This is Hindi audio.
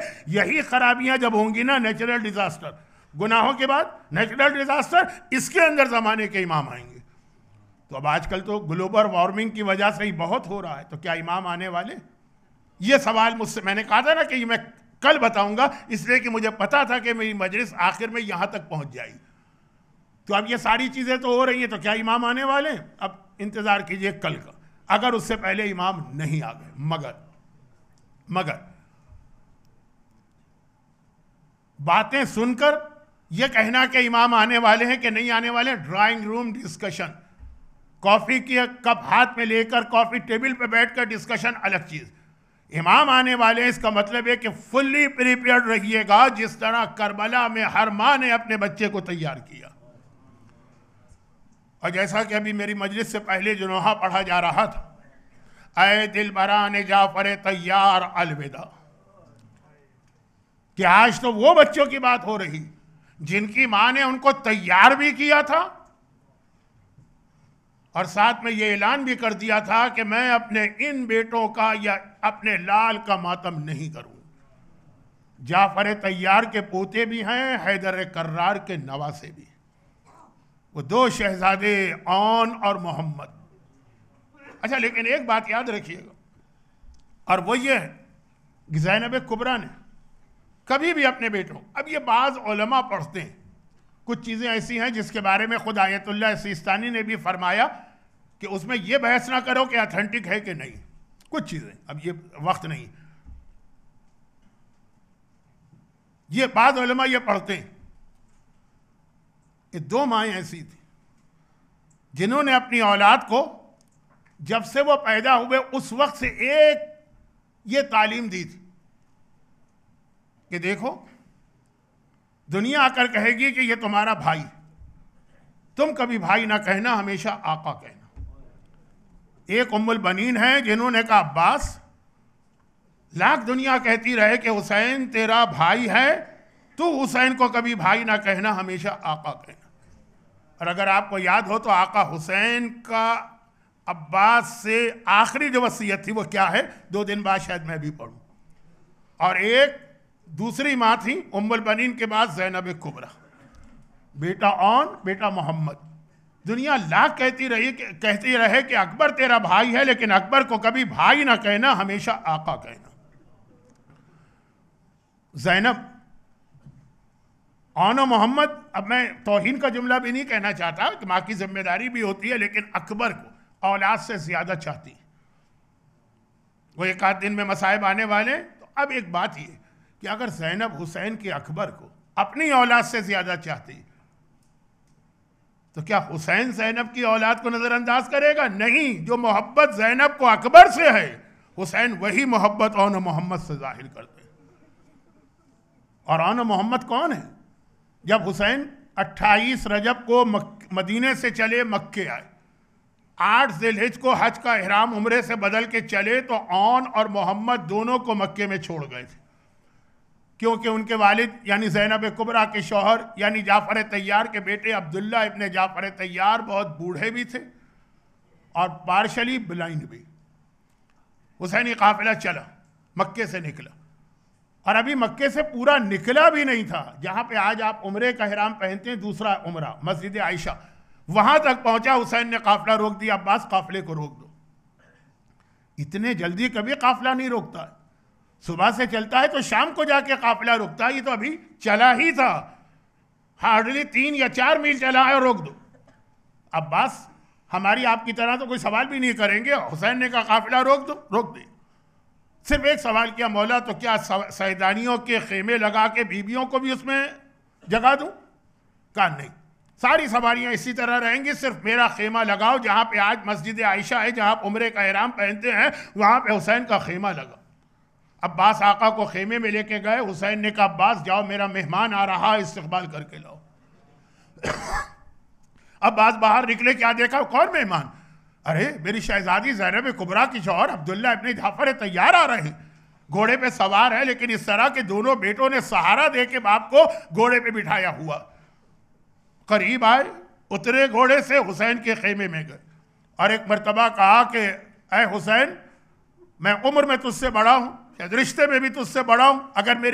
यही खराबियां जब होंगी ना, नेचुरल डिजास्टर, गुनाहों के बाद नेचुरल डिजास्टर, इसके अंदर जमाने के इमाम आएंगे। तो अब आजकल तो ग्लोबल वार्मिंग की वजह से ही बहुत हो रहा है, तो क्या इमाम आने वाले? ये सवाल मुझसे, मैंने कहा था ना कि ये मैं कल बताऊंगा, इसलिए कि मुझे पता था कि मेरी मजलिस आखिर में यहां तक पहुंच जाएगी। तो अब ये सारी चीजें तो हो रही हैं, तो क्या इमाम आने वाले हैं? अब इंतजार कीजिए कल का, अगर उससे पहले इमाम नहीं आ गए। मगर बातें सुनकर यह कहना कि इमाम आने वाले हैं कि नहीं आने वाले, ड्राइंग रूम डिस्कशन, कॉफी की कप हाथ में लेकर कॉफी टेबल पे बैठकर डिस्कशन अलग चीज। इमाम आने वाले हैं, इसका मतलब है कि फुल्ली प्रिपेयर्ड रहिएगा, जिस तरह करबला में हर मां ने अपने बच्चे को तैयार किया। और जैसा कि अभी मेरी मजलिस से पहले जो नोहा पढ़ा जा रहा था, ऐ दिलबरान जाफर तैयार अलविदा, कि आज तो वो बच्चों की बात हो रही जिनकी मां ने उनको तैयार भी किया था और साथ में ये ऐलान भी कर दिया था कि मैं अपने इन बेटों का या अपने लाल का मातम नहीं करूं। जाफर तैयार के पोते भी हैं, हैदर कर्रार के नवासे भी, वो दो शहजादे औन और मोहम्मद। अच्छा, लेकिन एक बात याद रखिएगा, और वो ये है कि ज़ैनब कुबरा ने कभी भी अपने बेटों, अब ये बाज़ उलमा पढ़ते हैं, कुछ चीज़ें ऐसी हैं जिसके बारे में खुद आयतुल्लाह सिस्तानी ने भी फरमाया कि उसमें यह बहस ना करो कि ऑथेंटिक है कि नहीं, कुछ चीज़ें, अब ये वक्त नहीं, ये बाज़ उलमा ये पढ़ते हैं। ये दो माएँ ऐसी थी जिन्होंने अपनी औलाद को जब से वो पैदा हुए उस वक्त से एक ये तालीम दी थी कि देखो, दुनिया आकर कहेगी कि ये तुम्हारा भाई, तुम कभी भाई ना कहना, हमेशा आका कहना। एक उम्मुल बनीन है जिन्होंने कहा अब्बास, लाख दुनिया कहती रहे कि हुसैन तेरा भाई है, तू हुसैन को कभी भाई ना कहना, हमेशा आका कहना। और अगर आपको याद हो तो आका हुसैन का अब्बास से आखिरी जो वसीयत थी वो क्या है, 2 दिन बाद शायद मैं भी पढ़ूं। और एक दूसरी माँ थी उम्मुल बनीन के बाद ज़ैनब कुबरा, बेटा औन, बेटा मोहम्मद। दुनिया लाख कहती रहे कि अकबर तेरा भाई है, लेकिन अकबर को कभी भाई ना कहना, हमेशा आका कहना। ज़ैनब, औन और मोहम्मद, अब मैं तौहीन का जुमला भी नहीं कहना चाहता कि माँ की जिम्मेदारी भी होती है, लेकिन अकबर को औलाद से ज्यादा चाहती है। वो एक आध दिन में मसाइब आने वाले। तो अब एक बात ये कि अगर ज़ैनब हुसैन के अकबर को अपनी औलाद से ज्यादा चाहती तो क्या हुसैन ज़ैनब की औलाद को नजरअंदाज करेगा? नहीं, जो मोहब्बत ज़ैनब को अकबर से है, हुसैन वही मोहब्बत औन मोहम्मद से जाहिर करते हैं। और औन मोहम्मद कौन है? जब हुसैन 28 रजब को मदीने से चले, मक्के आए, 8 ज़िलहिज को हज का इहराम उम्रे से बदल के चले, तो औन और मोहम्मद दोनों को मक्के में छोड़ गए थे, क्योंकि उनके वालिद यानी ज़ैनब कुबरा के शौहर यानी जाफर तैयार के बेटे अब्दुल्ला इब्ने जाफर तैयार बहुत बूढ़े भी थे और पार्शली ब्लाइंड भी। हुसैनी काफिला चला, मक्के से निकला, और अभी मक्के से पूरा निकला भी नहीं था, जहां पे आज आप उम्रे का इहराम पहनते हैं, दूसरा उम्रा, मस्जिद आयशा, वहां तक पहुंचा। हुसैन ने काफिला रोक दिया, अब्बास काफिले को रोक दो। इतने जल्दी कभी काफिला नहीं रोकता है, सुबह से चलता है तो शाम को जाके काफिला रुकता है। ये तो अभी चला ही था, हार्डली 3 या 4 मील चला है और रोक दो। अब्बास हमारी आपकी तरह तो कोई सवाल भी नहीं करेंगे। हुसैन ने कहा काफिला रोक दो, रोक दे। सिर्फ एक सवाल किया, मौला तो क्या सैदानियों के खेमे लगा के बीबियों को भी उसमें जगा दूं? कहा नहीं, सारी सवारियां इसी तरह रहेंगी, सिर्फ मेरा खेमा लगाओ। जहां पे आज मस्जिद आयशा है, जहां उम्रे का इहराम पहनते हैं, वहां पे हुसैन का खेमा लगा। अब्बास आका को खेमे में लेके गए। हुसैन ने कहा अब्बास जाओ, मेरा मेहमान आ रहा है, इस्तकबाल करके लाओ। अब्बास बाहर निकले, क्या देखा? कौन मेहमान? अरे मेरी शहजादी ज़ैनब कुबरा की शौहर अब्दुल्ला इब्ने जाफर तैयार आ रहे हैं, घोड़े पे सवार है, लेकिन इस तरह के दोनों बेटों ने सहारा दे के बाप को घोड़े पे बिठाया हुआ। करीब आए, उतरे घोड़े से, हुसैन के खेमे में गए और एक मर्तबा कहा कि ऐ हुसैन, मैं उम्र में तुझसे बड़ा हूं, शायद रिश्ते में भी तुझसे बड़ा हूं, अगर मेरे